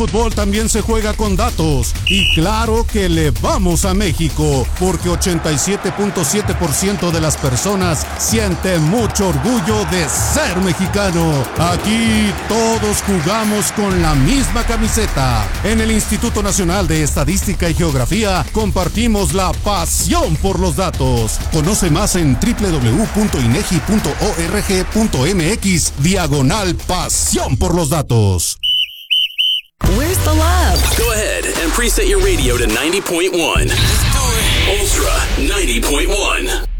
Fútbol también se juega con datos y claro que le vamos a México porque 87.7% de las personas sienten mucho orgullo de ser mexicano. Aquí todos jugamos con la misma camiseta. En el Instituto Nacional de Estadística y Geografía compartimos la pasión por los datos. Conoce más en www.inegi.org.mx/pasión por los datos. Where's the love? Go ahead and preset your radio to 90.1. Let's do it. Ultra 90.1.